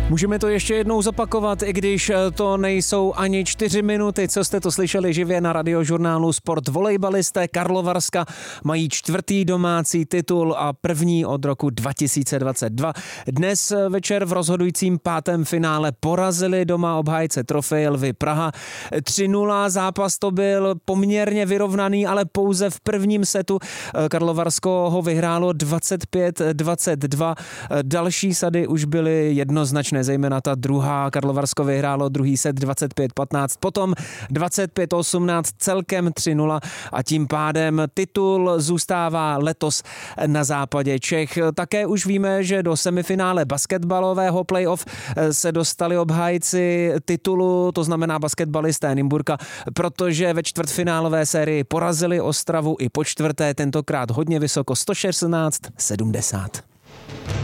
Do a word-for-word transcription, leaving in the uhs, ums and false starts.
Můžeme to ještě jednou zopakovat, i když to nejsou ani čtyři minuty, co jste to slyšeli živě na radiožurnálu Sport. Volejbalisté Karlovarska mají čtvrtý domácí titul a první od roku dva tisíce dvacet dva. Dnes večer v rozhodujícím pátém finále porazili doma obhájce trofeje Lvy Praha. tři nula zápas to byl poměrně vyrovnaný, ale pouze v prvním setu. Karlovarsko ho vyhrálo dvacet pět dvacet dva. Další sady už byly jednoznačné, zejména ta druhá. Karlovarsko vyhrálo druhý set dvacet pět patnáct, potom dvacet pět osmnáct, celkem tři nula a tím pádem titul zůstává letos na západě Čech. Také už víme, že do semifinále basketbalového playoff se dostali obhájci titulu, to znamená basketbalisté Nymburka, protože ve čtvrtfinálové sérii porazili Ostravu i po čtvrté, tentokrát hodně vysoko sto šestnáct sedmdesát.